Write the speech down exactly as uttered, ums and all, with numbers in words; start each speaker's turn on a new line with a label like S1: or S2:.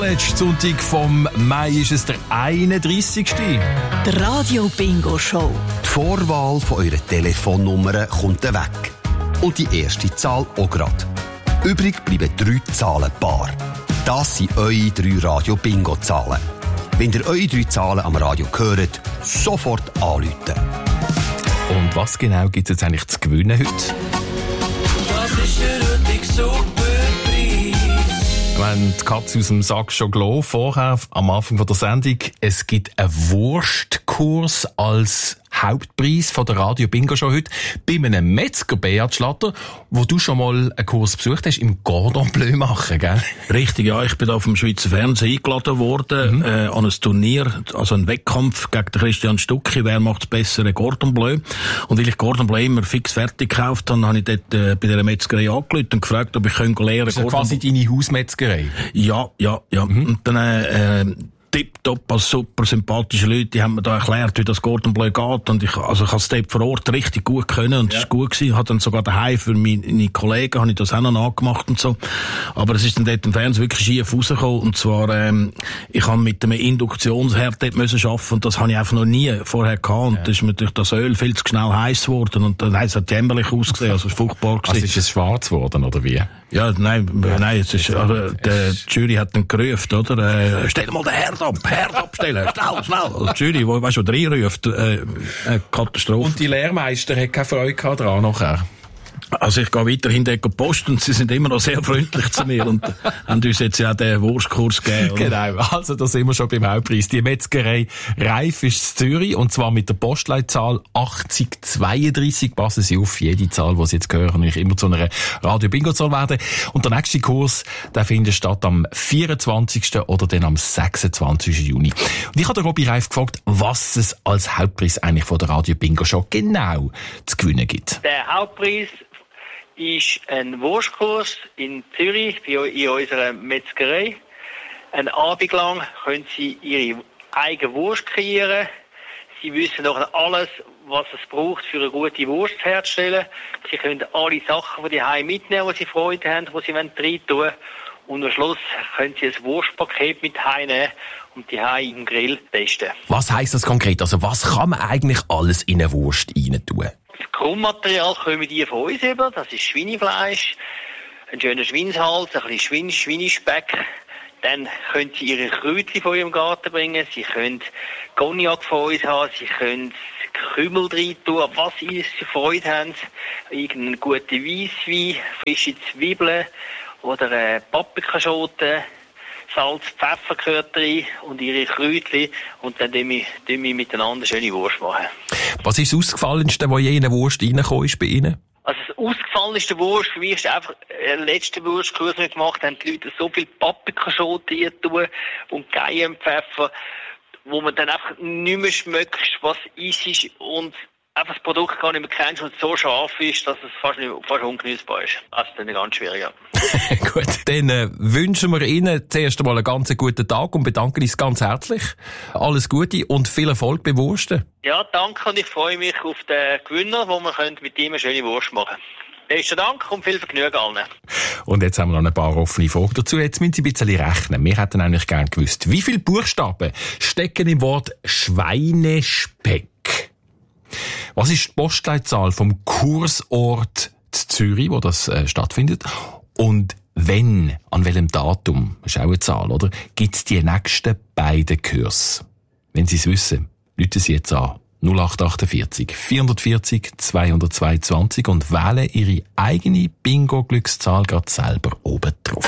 S1: vorletzten Sonntag vom Mai ist es der einunddreissigste
S2: Die Radio-Bingo-Show.
S3: Die Vorwahl von eurer Telefonnummer kommt weg. Und die erste Zahl auch gerade. Übrig bleiben drei Zahlenpaare. Das sind eure drei Radio-Bingo-Zahlen. Wenn ihr eure drei Zahlen am Radio hört, sofort anrufen.
S1: Und was genau gibt es jetzt eigentlich zu gewinnen heute?
S4: Das ist der Rüttig Superpreis.
S1: Wir haben die Katze aus dem Sack schon gelassen, vorher am Anfang der Sendung. Es gibt einen Wurstkurs als Hauptpreis von der Radio Bingo Show heute bei einem Metzger, Beat Schlatter, wo du schon mal einen Kurs besucht hast, im Cordon Bleu machen, gell?
S5: Richtig, ja. Ich bin da vom Schweizer Fernsehen eingeladen worden, mhm. äh, an ein Turnier, also einen Wettkampf gegen den Christian Stucki, wer macht das bessere Cordon Bleu. Und weil ich Cordon Bleu immer fix fertig gekauft habe, habe ich dort äh, bei dieser Metzgerei angerufen und gefragt, ob ich lernen könnte.
S1: Das ist quasi deine Hausmetzgerei?
S5: Ja, ja, ja. Mhm. Und dann, äh, tipptopp, als super sympathische Leute, die haben mir da erklärt, wie das Cordon Bleu geht. Und ich, also ich habe es dort vor Ort richtig gut können und es ja. ist gut gewesen. Ich habe dann sogar daheim für meine Kollegen, habe ich das auch noch nachgemacht und so. Aber es ist dann dort im Fernsehen wirklich schief rausgekommen. Und zwar, ähm, ich habe mit einem Induktionsherd dort müssen arbeiten und das habe ich einfach noch nie vorher gehabt. Und ja. da ist mir durch das Öl viel zu schnell heiß geworden und dann hat es halt jämmerlich ausgesehen, also es ist furchtbar gewesen.
S1: Also ist es schwarz geworden, oder wie?
S5: Ja, nein, ja. nein, es ist, also, die Jury hat dann gerufen, oder? Äh, stell mal den Herd ab, Herd abstellen, schnell, schnell. Also, die Jury, wo, weißt du, reinruft, äh, äh, Katastrophe.
S1: Und die Lehrmeister hat keine Freude gehabt dran nachher?
S5: Also ich gehe weiterhin dort Post und sie sind immer noch sehr freundlich zu mir und haben uns jetzt ja den Wurstkurs gegeben. Oder?
S1: Genau, also da sind wir schon beim Hauptpreis. Die Metzgerei Reif ist in Zürich und zwar mit der Postleitzahl achtzig zweiunddreissig. Passen Sie auf, jede Zahl, die Sie jetzt hören, nicht immer zu einer Radio-Bingo-Zahl werden. Und der nächste Kurs, der findet statt am vierundzwanzigsten oder dann am sechsundzwanzigsten Juni. Und ich habe den Robby Reif gefragt, was es als Hauptpreis eigentlich von der Radio-Bingo-Show genau zu gewinnen gibt.
S6: Der Hauptpreis ist ein Wurstkurs in Zürich, in unserer Metzgerei. Einen Abend lang können Sie Ihre eigene Wurst kreieren. Sie wissen noch alles, was es braucht, für eine gute Wurst herzustellen. Sie können alle Sachen von daheim mitnehmen, wo Sie Freude haben, wo Sie rein tun. Und am Schluss können Sie ein Wurstpaket mit heimnehmen und die heim im Grill testen.
S1: Was heisst das konkret? Also was kann man eigentlich alles in eine Wurst rein tun?
S6: Das Grundmaterial kommen die von uns über. Das ist Schweinefleisch, ein schöner Schweinshals, ein bisschen Schwein, Schweinespeck. Dann können Sie Ihre Kräutchen von Ihrem Garten bringen. Sie können Cognac von uns haben. Sie können Kümmel rein tun, was Sie Freude haben. Irgendeinen guten Weisswein, frische Zwiebeln oder äh, Paprikaschoten. Salz, Pfeffer gehört rein und ihre Kräutchen und dann tun wir, tun wir miteinander schöne Wurst machen.
S1: Was ist das Ausgefallenste, was je in eine Wurst reingekommen ist bei Ihnen?
S6: Also das ausgefallenste Wurst für mich ist einfach der letzte Wurstkurs, den wir gemacht haben, die Leute so viel Paprikaschoten rein tun und Cayennepfeffer, wo man dann einfach nicht mehr schmeckt, was ist und einfach das Produkt gar nicht mehr kennst und so scharf ist, dass es fast, nicht, fast ungenießbar ist. Also dann ganz schwierig, ja.
S1: Gut, dann äh, wünschen wir Ihnen zuerst einmal einen ganz guten Tag und bedanken uns ganz herzlich. Alles Gute und viel Erfolg beim Wursten.
S6: Ja, danke und ich freue mich auf den Gewinner, wo wir mit ihm eine schöne Wurst machen können. Besten Dank und viel Vergnügen allen.
S1: Und jetzt haben wir noch ein paar offene Fragen dazu. Jetzt müssen Sie ein bisschen rechnen. Wir hätten eigentlich gerne gewusst, wie viele Buchstaben stecken im Wort Schweinespeck? Was ist die Postleitzahl vom Kursort Zürich, wo das äh, stattfindet? Und wenn, an welchem Datum, das ist auch eine Zahl, oder? Gibt es die nächsten beiden Kurse? Wenn Sie es wissen, rufen Sie jetzt an. null acht achtundvierzig, vierhundertvierzig, zweihundertzweiundzwanzig und wählen Ihre eigene Bingo-Glückszahl gerade selber oben drauf.